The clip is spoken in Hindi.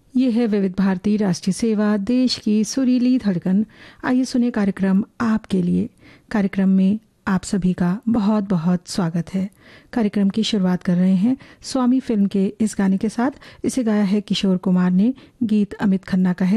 ये है विविध भारती राष्ट्रीय सेवा, देश की सुरीली धड़कन। आइए सुने कार्यक्रम आपके लिए। कार्यक्रम में आप सभी का बहुत बहुत स्वागत है। कार्यक्रम की शुरुआत कर रहे हैं स्वामी फिल्म के इस गाने के साथ। इसे गाया है किशोर कुमार ने, गीत अमित खन्ना का है,